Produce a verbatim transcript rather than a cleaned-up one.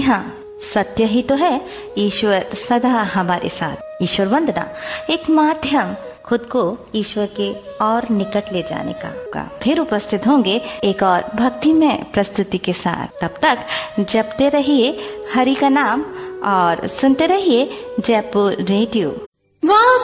हाँ, सत्य ही तो है, ईश्वर सदा हमारे साथ। ईश्वर वंदना एक माध्यम खुद को ईश्वर के और निकट ले जाने का, का। फिर उपस्थित होंगे एक और भक्तिमय प्रस्तुति के साथ। तब तक जपते रहिए हरि का नाम और सुनते रहिए जयपुर रेडियो।